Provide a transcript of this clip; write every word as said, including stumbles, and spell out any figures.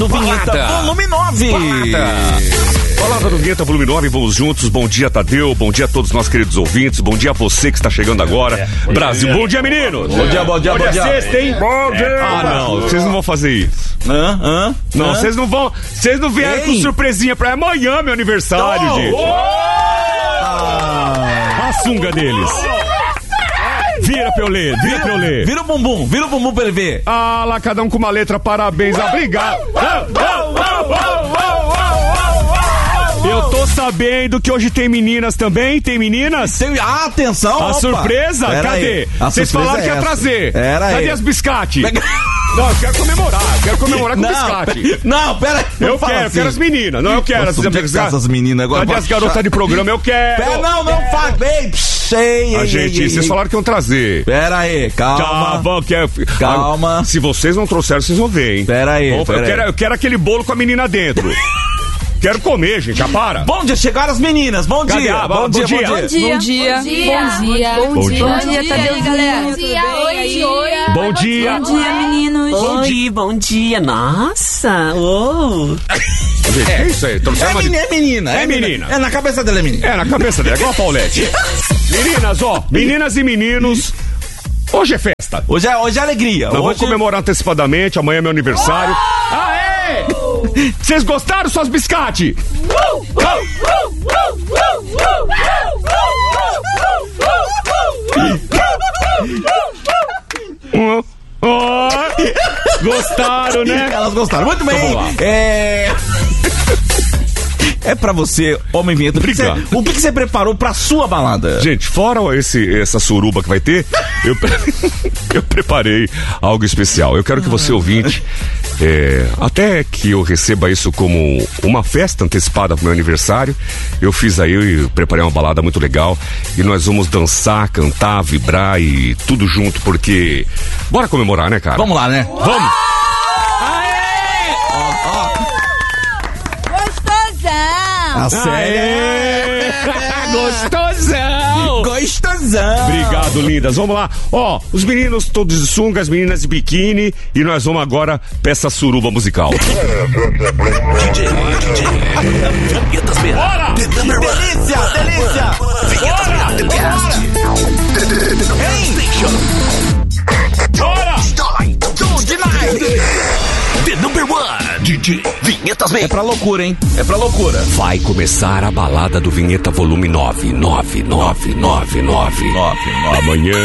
do Vinheta Volume nove. Balada do Vinheta Volume nove, vamos juntos. Bom dia, Tadeu. Bom dia a todos nós, queridos ouvintes. Bom dia a você que está chegando agora. É. Brasil, bom dia, meninos. Bom dia, bom dia, bom dia. Sexta, hein? Bom dia. Ah, não, vocês não vão fazer isso. Hã? Hã? Não, vocês não vão. Vocês não vieram Ei. com surpresinha pra amanhã, meu aniversário, oh. gente. Oh. Ah. A sunga deles. Vira pra eu ler, vira, vira pra eu ler. Vira o bumbum, vira o bumbum pra ele ver. Ah, lá, cada um com uma letra, parabéns, obrigado. Eu tô sabendo que hoje tem meninas também, tem meninas? Tem, ah, atenção! A opa. surpresa? Pera Cadê? Vocês falaram é que ia essa. trazer. Era Cadê aí. as biscate? Não, eu quero comemorar, eu quero comemorar com não, biscate. Não, pera não Eu quero, assim. eu quero as meninas, não, eu quero. Nossa, as, essas meninas agora. Cadê as garotas de programa? Eu quero. Pera, não, não, faz bem. Sei, a gente, vocês falaram que iam trazer. Pera aí, calma. Já, vamos, quero, calma. Se vocês não trouxeram, vocês vão ver, hein? Pera aí, Bom, pera eu, aí. Quero, eu quero aquele bolo com a menina dentro. Quero comer, gente, já para. Bom dia, chegaram as meninas. Bom Cadê? dia. Bom, bom, dia, dia, bom dia. Bom dia. Bom dia. Bom dia. Bom dia. Bom dia, Tadeu, galera. Bom dia, oi, oi. Bom dia. Bom dia, meninos. Bom dia, bom dia. Nossa. Oh. É, é isso aí. É, uma... menina, é menina. É menina. É na cabeça dela, é menina. É na cabeça dela, igual a Paulette. Meninas, ó. Meninas e meninos. Hoje é festa. Hoje é, hoje é alegria. Nós hoje... vamos comemorar antecipadamente. Amanhã é meu aniversário. Oh! Aê! Vocês gostaram, suas biscate? Oh, oh, gostaram, né? Elas gostaram. Muito bem. Então, é... É pra você, homem vinheta. O que você, o que você preparou pra sua balada? Gente, fora esse, essa suruba que vai ter, eu, eu preparei algo especial. Eu quero que você, ouvinte, é, até que eu receba isso como uma festa antecipada pro meu aniversário, eu fiz aí, eu preparei uma balada muito legal e nós vamos dançar, cantar, vibrar e tudo junto, porque bora comemorar, né, cara? Vamos lá, né? Vamos! A série. Gostosão! Gostosão! Obrigado, lindas. Vamos lá. Ó, os meninos todos de sunga, as meninas de biquíni e nós vamos agora pra essa suruba musical. D J, D J. Bora! Delícia, delícia! Bora! The number one, D J Vinhetas Man. É pra loucura, hein? É pra loucura. Vai começar a balada do Vinheta Volume nove, nove, nove, nove, nove, nove. Amanhã